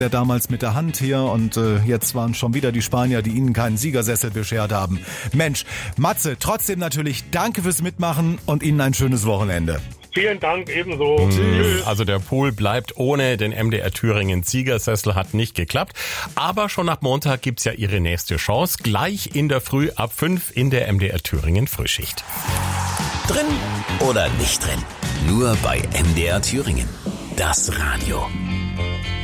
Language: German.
der damals mit der Hand hier und jetzt waren schon wieder die Spanier, die ihnen keinen Siegersessel beschert haben. Mensch, Matze, trotzdem natürlich danke fürs Mitmachen und Ihnen ein schönes Wochenende. Vielen Dank, ebenso. Tschüss. Also der Pool bleibt ohne den MDR Thüringen Siegersessel, hat nicht geklappt. Aber schon ab Montag gibt's ja Ihre nächste Chance. Gleich in der Früh ab 5 in der MDR Thüringen Frühschicht. Drin oder nicht drin? Nur bei MDR Thüringen. Das Radio.